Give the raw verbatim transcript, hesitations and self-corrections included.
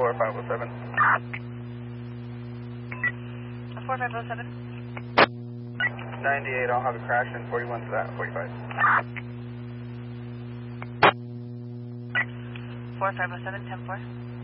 four five oh seven. four five oh seven. ninety-eight, I'll have a crash in forty-one to that, forty-five. four five oh seven, ten four.